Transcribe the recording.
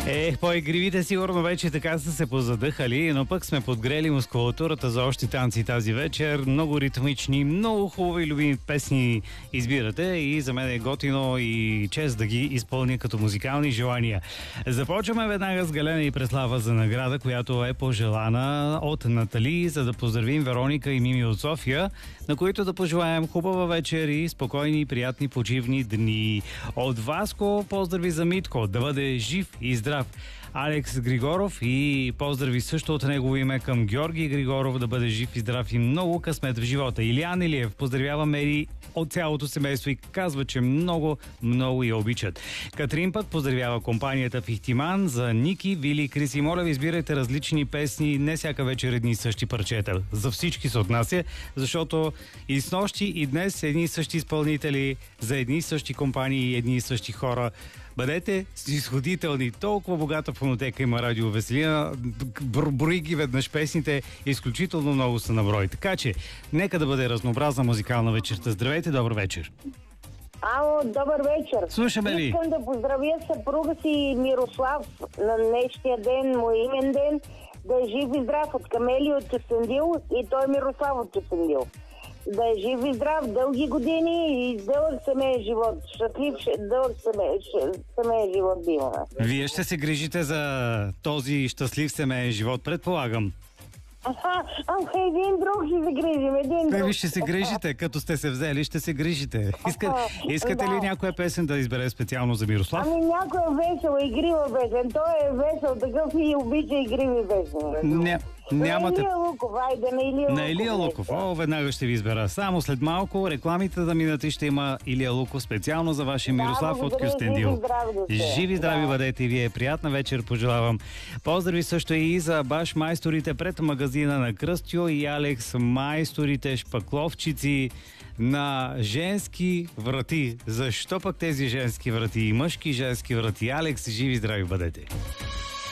По-игривите сигурно вече така са се позадъхали, но пък сме подгрели мускулатурата за още танци тази вечер. Много ритмични, много хубави любими песни избирате и за мен е готино и чест да ги изпълня като музикални желания. Започваме веднага с Галена и Преслава за награда, която е пожелана от Натали, за да поздравим Вероника и Мими от София, на които да пожелаем хубава вечер и спокойни и приятни почивни дни. От Васко поздрави за Митко, да бъде жив и здрав. Алекс Григоров и поздрави също от негово име към Георги Григоров, да бъде жив и здрав и много късмет в живота. Илиян Илиев поздравява Мери от цялото семейство и казва, че много я обичат. Катрин път поздравява компанията в Ихтиман за Ники, Вили и Криси. Моля ви, избирайте различни песни, не всяка вечер едни и същи парчета. За всички се отнася, защото и снощи и днес едни и същи изпълнители, за едни и същи компании и едни и същи хора. Бъдете изходителни. Толкова богата фонотека има Радио Веселина. Брои ги веднъж песните. Изключително много са на брой. Така че, нека да бъде разнообразна музикална вечерта. Здравейте, добър вечер. Ало, добър вечер. Слушаме ви. Искам да поздравя съпруга си Мирослав на днешния ден, му имен ден, да е жив и здрав от Камели от Кюстендил и той Мирослав от Кюстендил. Да е жив и здрав, дълги години и дълъг семейен живот. Щастлив, дълъг семейен живот да имаме. Вие ще се грижите за този щастлив семейен живот, предполагам. Един друг ще се грижим, един друг. Вие ще се грижите, като сте се взели, ще се грижите. Искате ли някоя песен да избере специално за Мирослав? Ами някоя весела, игрива песен. Той е весел, такъв и обича игриви песни. Нямате... На Илия Луков, айде на Илия Луков. На Илия Луков, веднага ще ви избера. Само след малко рекламите да минат и ще има Илия Луков специално за вашия Мирослав от Кюстендил. Живи здрави бъдете и вие. Приятна вечер пожелавам. Поздрави също и за баш майсторите пред магазина на Кръстю и Алекс, майсторите шпакловчици на женски врати. Защо пък тези женски врати и мъжки женски врати? Алекс, живи здрави бъдете.